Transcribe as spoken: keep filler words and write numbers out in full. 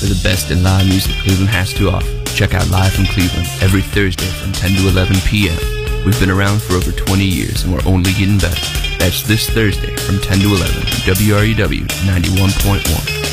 for the best in live music Cleveland has to offer. Check out Live from Cleveland every Thursday from ten to eleven p.m. We've been around for over twenty years and we're only getting better. That's this Thursday from ten to eleven on W R U W ninety-one point one.